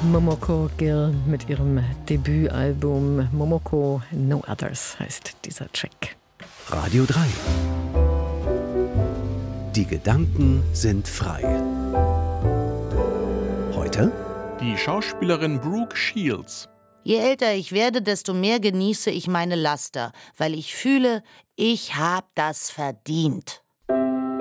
Momoko Gill mit ihrem Debütalbum Momoko No Others heißt dieser Track. Radio 3. Die Gedanken sind frei. Heute die Schauspielerin Brooke Shields. Je älter ich werde, desto mehr genieße ich meine Laster, weil ich fühle, ich habe das verdient.